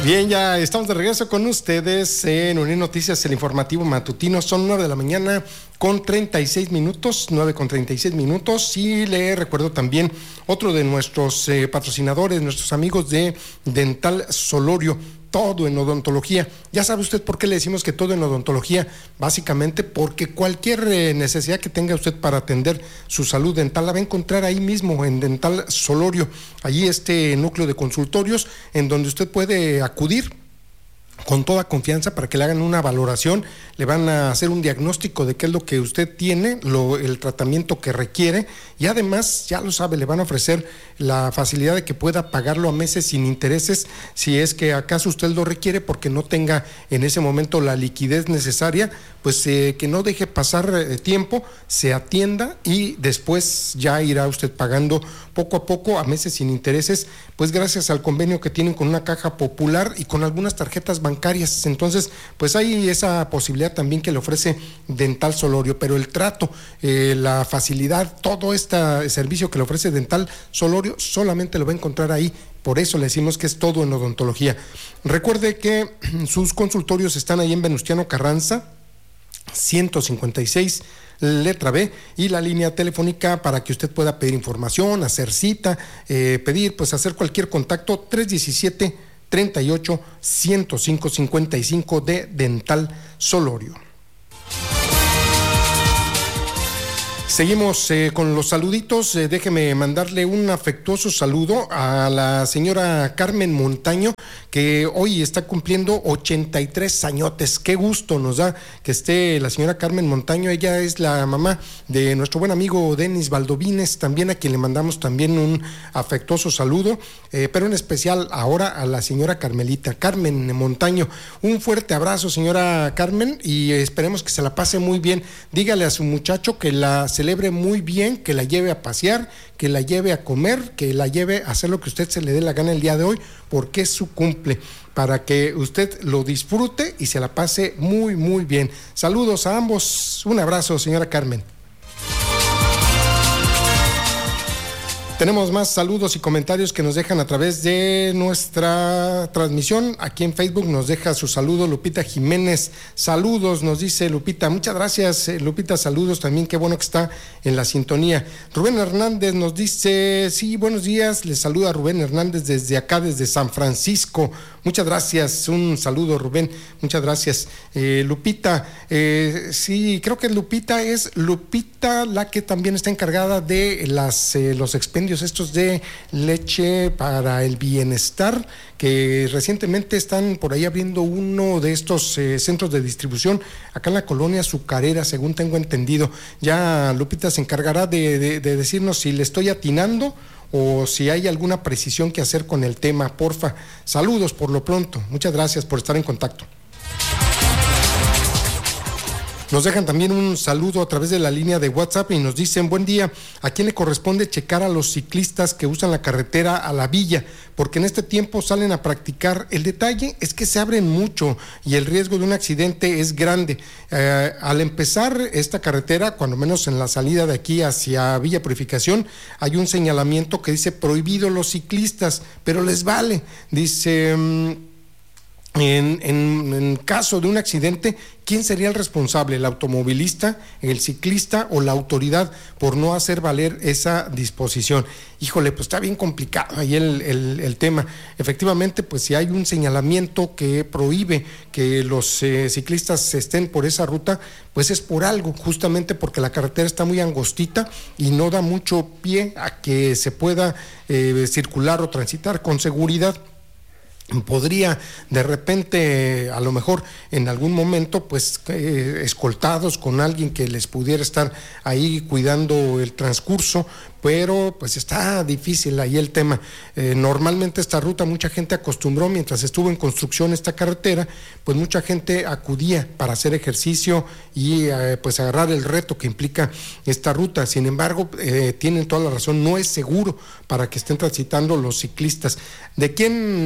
Bien, ya estamos de regreso con ustedes en Unir Noticias, el informativo matutino. Son 9 de la mañana con 36 minutos, 9 con 36 minutos. Y le recuerdo también otro de nuestros patrocinadores, nuestros amigos de Dental Solorio. Todo en odontología. Ya sabe usted por qué le decimos que todo en odontología, básicamente porque cualquier necesidad que tenga usted para atender su salud dental la va a encontrar ahí mismo en Dental Solorio. Allí este núcleo de consultorios en donde usted puede acudir con toda confianza para que le hagan una valoración, le van a hacer un diagnóstico de qué es lo que usted tiene, el tratamiento que requiere, y además, ya lo sabe, le van a ofrecer la facilidad de que pueda pagarlo a meses sin intereses, si es que acaso usted lo requiere, porque no tenga en ese momento la liquidez necesaria, pues que no deje pasar tiempo, se atienda y después ya irá usted pagando poco a poco a meses sin intereses, pues gracias al convenio que tienen con una caja popular y con algunas tarjetas bancarias. Entonces, pues hay esa posibilidad también que le ofrece Dental Solorio, pero el trato, la facilidad, todo este servicio que le ofrece Dental Solorio solamente lo va a encontrar ahí. Por eso le decimos que es todo en odontología. Recuerde que sus consultorios están ahí en Venustiano Carranza 156, letra B, y la línea telefónica para que usted pueda pedir información, hacer cita, pedir, pues hacer cualquier contacto, 317-38-105-55 de Dental Solorio. Seguimos con los saluditos. Déjeme mandarle un afectuoso saludo a la señora Carmen Montaño, que hoy está cumpliendo 83 añotes. Qué gusto nos da que esté la señora Carmen Montaño. Ella es la mamá de nuestro buen amigo Denis Valdovines, también a quien le mandamos también un afectuoso saludo, pero en especial ahora a la señora Carmen Montaño. Un fuerte abrazo, señora Carmen, y esperemos que se la pase muy bien. Dígale a su muchacho que la celebre muy bien, que la lleve a pasear, que la lleve a comer, que la lleve a hacer lo que usted se le dé la gana el día de hoy, porque es su cumple, para que usted lo disfrute y se la pase muy, muy bien. Saludos a ambos, un abrazo, señora Carmen. Tenemos más saludos y comentarios que nos dejan a través de nuestra transmisión. Aquí en Facebook nos deja su saludo Lupita Jiménez. Saludos, nos dice Lupita. Muchas gracias, Lupita. Saludos también. Qué bueno que está en la sintonía. Rubén Hernández nos dice, sí, buenos días. Les saluda Rubén Hernández desde acá, desde San Francisco. Muchas gracias. Un saludo, Rubén. Muchas gracias. Lupita, sí, creo que Lupita es la que también está encargada de los expendios estos de leche para el bienestar, que recientemente están por ahí abriendo uno de estos centros de distribución acá en la colonia Azucarera, según tengo entendido. Ya Lupita se encargará de decirnos si le estoy atinando o si hay alguna precisión que hacer con el tema, porfa. Saludos por lo pronto. Muchas gracias por estar en contacto. Nos dejan también un saludo a través de la línea de WhatsApp y nos dicen, buen día, ¿a quién le corresponde checar a los ciclistas que usan la carretera a la villa? Porque en este tiempo salen a practicar. El detalle es que se abren mucho y el riesgo de un accidente es grande. Al empezar esta carretera, cuando menos en la salida de aquí hacia Villa Purificación, hay un señalamiento que dice prohibido los ciclistas, pero les vale. Dice, en caso de un accidente, ¿quién sería el responsable? ¿El automovilista, el ciclista o la autoridad por no hacer valer esa disposición? Híjole, pues está bien complicado ahí el tema. Efectivamente, pues si hay un señalamiento que prohíbe que los ciclistas estén por esa ruta, pues es por algo, justamente porque la carretera está muy angostita y no da mucho pie a que se pueda circular o transitar con seguridad. Podría de repente, a lo mejor en algún momento, pues escoltados con alguien que les pudiera estar ahí cuidando el transcurso, pero pues está difícil ahí el tema. Normalmente esta ruta mucha gente acostumbró, mientras estuvo en construcción esta carretera, pues mucha gente acudía para hacer ejercicio y pues agarrar el reto que implica esta ruta. Sin embargo, tienen toda la razón, no es seguro para que estén transitando los ciclistas. ¿De quién